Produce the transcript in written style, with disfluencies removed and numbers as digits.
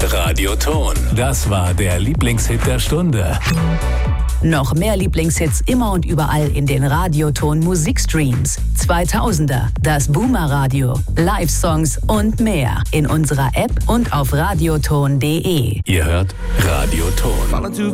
Radioton. Das war der Lieblingshit der Stunde. Noch mehr Lieblingshits immer und überall in den Radioton Musikstreams. 2000er, das Boomer Radio, Live-Songs und mehr in unserer App und auf radioton.de. Ihr hört Radioton.